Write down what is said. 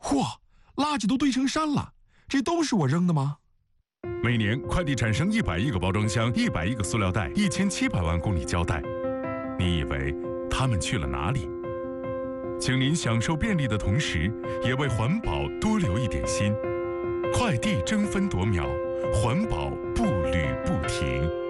嚯，垃圾都堆成山了，这都是我扔的吗？ 每年快递产生100亿个包装箱、100亿个塑料袋、1700万公里胶带，你以为它们去了哪里？请您享受便利的同时，也为环保多留一点心。快递争分夺秒，环保步履不停。